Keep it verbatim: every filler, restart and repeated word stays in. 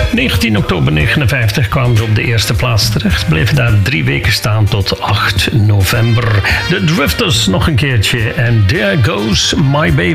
negentien oktober negenenvijftig kwamen ze op de eerste plaats terecht. Bleven daar drie weken staan tot acht november. De Drifters nog een keertje. En There Goes My Baby.